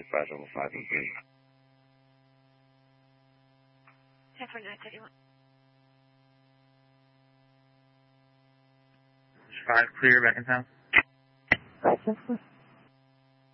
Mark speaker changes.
Speaker 1: dispatch level 5 and 3.
Speaker 2: 10 for 931.
Speaker 3: 5 clear, back in town.
Speaker 2: 5 6